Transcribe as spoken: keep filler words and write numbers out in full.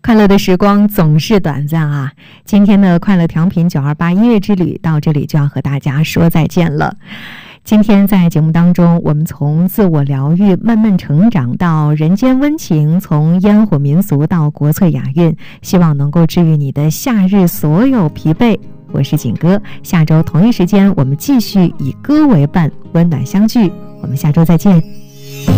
快乐的时光总是短暂啊！今天的快乐调频九二八音乐之旅到这里就要和大家说再见了。今天在节目当中，我们从自我疗愈慢慢成长到人间温情，从烟火民俗到国粹雅韵，希望能够治愈你的夏日所有疲惫。我是景哥，下周同一时间我们继续以歌为伴，温暖相聚。我们下周再见。